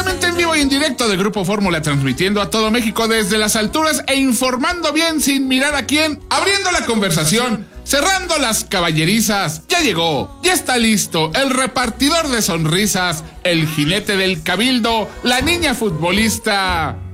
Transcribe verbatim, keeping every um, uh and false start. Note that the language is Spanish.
Totalmente en vivo y en directo de Grupo Fórmula, transmitiendo a todo México desde las alturas e informando bien sin mirar a quién, abriendo la conversación, cerrando las caballerizas. Ya llegó, ya está listo, el repartidor de sonrisas, el jinete del cabildo, la niña futbolista.